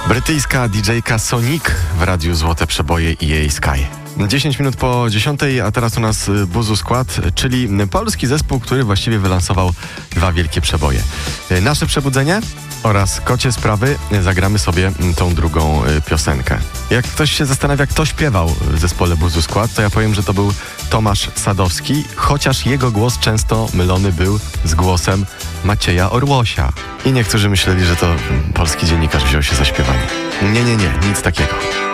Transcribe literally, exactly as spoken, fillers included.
Brytyjska didżejka Sonic w radiu Złote Przeboje i jej Sky. dziesięć minut po dziesiątej, a teraz u nas Buzu Skład, czyli polski zespół, który właściwie wylansował dwa wielkie przeboje. Nasze Przebudzenie oraz Kocie Sprawy. Zagramy sobie tą drugą piosenkę. Jak ktoś się zastanawia, kto śpiewał w zespole Buzu Skład, to ja powiem, że to był Tomasz Sadowski, chociaż jego głos często mylony był z głosem Macieja Orłosia. I niektórzy myśleli, że to polski dziennikarz wziął się za śpiewanie. Nie, nie, nie, nic takiego.